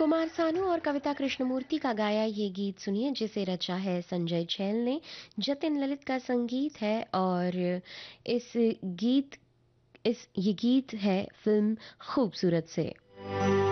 कुमार सानू और कविता कृष्णमूर्ति का गाया ये गीत सुनिए, जिसे रचा है संजय छैल ने। जतिन ललित का संगीत है और इस गीत इस ये गीत है फिल्म खूबसूरत से।